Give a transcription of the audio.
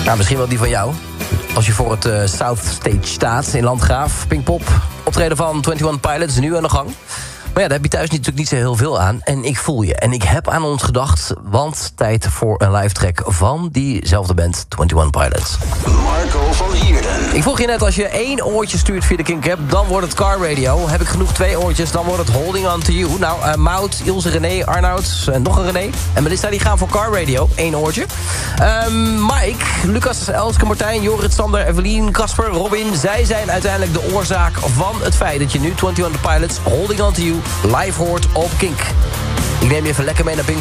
Nou, misschien wel die van jou. Als je voor het South Stage staat in Landgraaf, Pinkpop. Optreden van 21 Pilots, nu aan de gang. Maar ja, daar heb je thuis natuurlijk niet zo heel veel aan. En ik voel je. En ik heb aan ons gedacht. Want tijd voor een live track van diezelfde band, 21 Pilots. Marco van Heerden. Ik vroeg je net, als je 1 oortje stuurt via de Kink-app, dan wordt het Car Radio. Heb ik genoeg 2 oortjes, dan wordt het Holding On To You. Nou, Maud, Ilse, René, Arnoud en nog een René. En Melissa, die gaan voor Car Radio. 1 oortje. Mike, Lucas, Elske, Martijn, Jorrit, Sander, Evelien, Casper, Robin. Zij zijn uiteindelijk de oorzaak van het feit dat je nu 21 Pilots, Holding On To You, live hoort op Kink. Ik neem je even lekker mee naar Pink.